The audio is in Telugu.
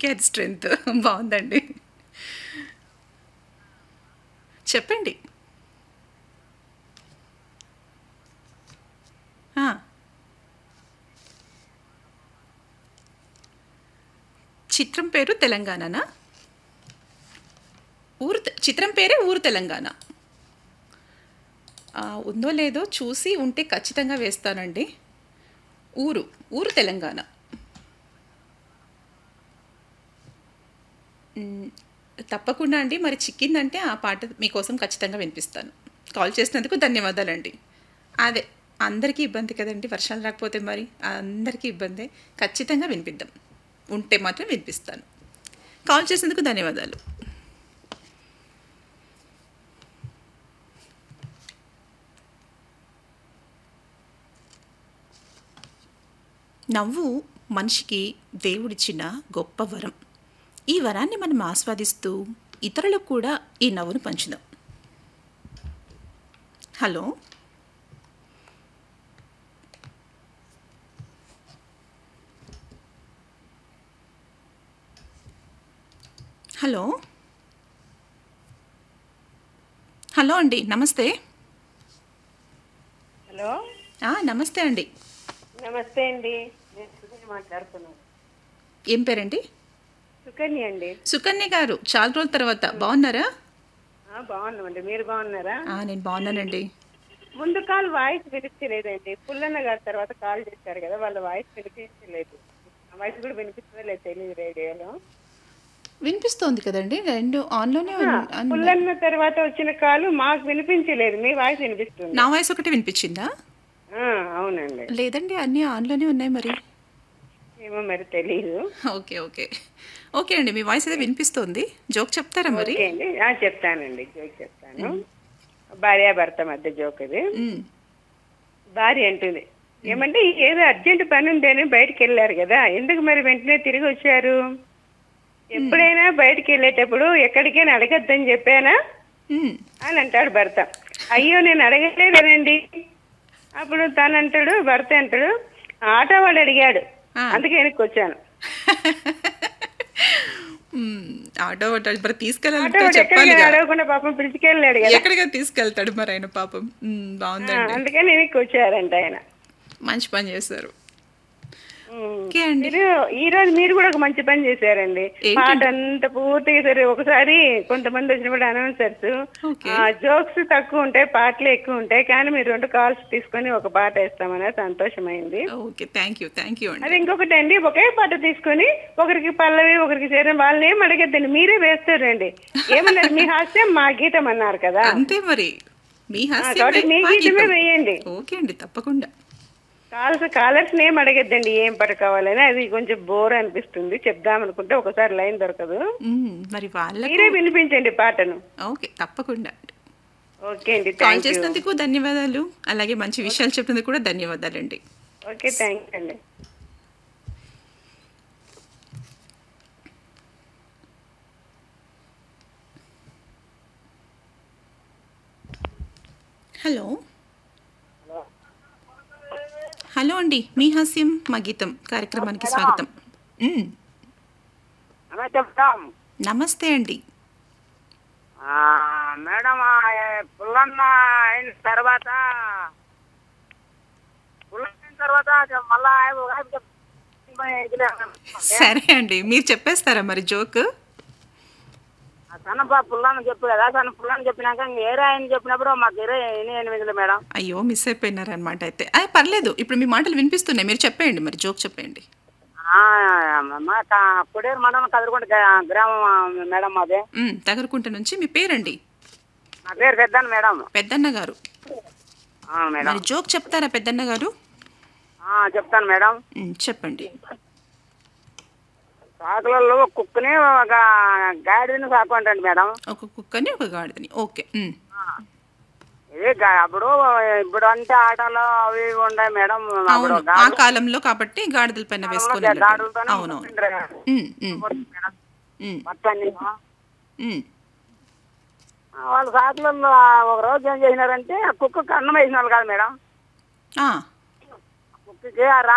వాళ్ళకే అది స్ట్రెంగ్త్. బావుందండి. చెప్పండి. ఆ! చిత్రం పేరు తెలంగాణనా? చిత్రం పేరే ఊరు తెలంగాణ. ఉందో లేదో చూసి ఉంటే ఖచ్చితంగా వేస్తానండి. ఊరు, ఊరు తెలంగాణ. హ్మ్. తప్పకుండా అండి. మరి చిక్కిందంటే ఆ పాట మీకోసం ఖచ్చితంగా వినిపిస్తాను. కాల్ చేసినందుకు ధన్యవాదాలండి. అదే అందరికీ ఇబ్బంది కదండీ! వర్షాలు రాకపోతే మరి అందరికీ ఇబ్బందే. ఖచ్చితంగా వినిపిద్దాం. ఉంటే మాత్రం వినిపిస్తాను. కాల్ చేసినందుకు ధన్యవాదాలు. నవ్వు మనిషికి దేవుడిచ్చిన గొప్ప వరం. ఈ వరాన్ని మనం ఆస్వాదిస్తూ ఇతరులకు కూడా ఈ నవ్వును పంచుదాం. హలో! హలో! హలో అండి. నమస్తే. హలో నమస్తే అండి. నమస్తే అండి. నేను సుకన్య మాట్లాడుతున్నాను. ఏం పేరండి? సుకన్య అండి. సుకన్య గారు చాలా రోజుల తర్వాత బాగున్నారా? బాగున్నామండి. మీరు బాగున్నారా? నేను బాగున్నానండి. ముందు కాల్ వాయిస్ వినిపించలేదండి. పుల్లన్న గారి తర్వాత కాల్ చేశారు కదా, వాళ్ళ వాయిస్ వినిపించలేదు. ఆ వాయిస్ కూడా వినిపిస్తుందో లేదు తెలియదు రేడియోలో. వినిపిస్తోంది కదండి. రెండు ఆన్లోనే ఉన్నాయి. పుల్లన్న తర్వాత వచ్చిన కాల్ మాకు వినిపించలేదు, మీ వాయిస్ వినిపిస్తుంది. నా వాయిస్ ఒకటి వినిపించిందా? అవునండి. లేదండి, అన్నీ ఆన్లోనే ఉన్నాయి మరి. ఏమో మరి తెలీదు. ఓకే ఓకే ఓకే అండి, మీ వాయిస్ అయితే వినిపిస్తోంది. జోక్ చెప్తారా మరి? ఓకే అండి. చెప్తానండి, జోక్ చెప్తాను. భార్యాభర్త మధ్య జోక్ ఇది. మ్, భార్య అంటుంది, ఏమంటే ఏదో అర్జెంట్ పని ఉందని బయటికి వెళ్ళారు కదా, ఎందుకు మరి వెంటనే తిరిగి వచ్చారు? ఎప్పుడైనా బయటికి వెళ్ళేటప్పుడు ఎక్కడికైనా అడగద్దని చెప్పానా మ్. అని అంటాడు భర్త. అయ్యో నేను అడగలేదనండి. అప్పుడు తను అంటాడు, భర్త అంటాడు, ఆటో వాడు అడిగాడు అందుకే వెనక్కి వచ్చాను. ఆటో వాడు మరి ఆటో తీసుకెళ్ళాలంటే వాడు ఎక్కడికి చెప్పాలిగా. అడగకుండా పాపం పిలిచికెళ్ళాడు కదా, ఎక్కడిగా తీసుకెళ్తాడు మరి ఆయన పాపం. బాగుందండి. అందుకని వెనక్కి వచ్చారంట ఆయన. మంచి పని చేశారు. ఓకే అండి. మీరు ఈ రోజు మీరు కూడా ఒక మంచి పని చేశారండి. పాట ఏంటండి? అంతా పూర్తిగా సరే. ఒకసారి కొంతమంది వచ్చినప్పుడు అనౌన్సర్స్ ఓకే. జోక్స్ తక్కువ ఉంటాయి, పాటలు ఎక్కువ ఉంటాయి, కానీ మీరు 2 కాల్స్ తీసుకొని ఒక పాట వేస్తామని సంతోషమైంది. ఓకే, థ్యాంక్ యూ అది అండి. ఇంకొకటి అండి, ఒకే పాట తీసుకొని ఒకరికి పల్లవి ఒకరికి చేరం, వాళ్ళని ఏం అడగద్దండి, మీరే వేస్తారండి. ఏమన్నారు, మీ హాస్యం మా గీతం అన్నారు కదా, అంతే మరి. మీ హాస్యమే కాబట్టి మీ మా గీతమే గీతం. వేయండి. ఓకే అండి, తప్పకుండా. కాలర్స్ ఏం అడగద్దండి ఏం పాట కావాలని, అది కొంచెం బోర్ అనిపిస్తుంది, చెప్దామనుకుంటే ఒకసారి లైన్ దొరకదు. మరి వాళ్ళకు మీరే వినిపించండి పాటను. ఓకే, తప్పకుండా. ఓకే అండి, కాల్ థ్యాంక్ యూ. చేసినందుకు ధన్యవాదాలు. అలాగే మంచి విషయాలు చెప్పినందుకు కూడా ధన్యవాదాలండి. ఓకే, థ్యాంక్స్ అండి. హలో. హలో అండి, మీ హాస్యం మా గీతం కార్యక్రమానికి స్వాగతం. మ్, చెప్తాం నమస్తే అండి. మేడం. పుల్లన్న అయిన తర్వాత మళ్ళా సరే అండి, మీరు చెప్పేస్తారా మరి జోక్? సన్నపా పుల్లన్న చెప్పు కదా, పుల్లన్న చెప్పినాక ఏరే ఆయన చెప్పినప్పుడు మాకు ఏరే 8 మేడం. అయ్యో, మిస్ అయిపోయినారనమాట అయితే. పర్లేదు, ఇప్పుడు మీ మాటలు వినిపిస్తున్నాయి. మీరు చెప్పేయండి మరి, జోక్ చెప్పేయండి. కొడేరు మండలం కదురుకుంట గ్రామం మేడం మాది. తగరకుంట నుంచి. మీ పేరండి? నా పేరు పెద్దన్న మేడం. పెద్దన్న గారు. మేడం మరి జోక్ చెప్తారా పెద్దన్న గారు? చెప్తాను మేడం. చెప్పండి. సాకులలో కుక్కని ఒక గాడిదని సాకుంటండి మేడం. ఒక కుక్కని ఒక గాడిదని. ఓకే. ఇది అప్పుడు ఇప్పుడు అంటే ఆటలు అవి ఇవి ఉన్నాయి మేడం. అప్పుడు అవును, ఆ కాలంలో కాబట్టి గాడిదల పైన వేసుకొని వెళ్ళటం. అవునవును. మొత్తాన్ని ఉమ్. వాళ్ళు సాకులలో ఒక రోజు ఏం చేసినారంటే కుక్కకి అన్నం వేసిన వాళ్ళు కాదు మేడం. ఆ. కుక్కకి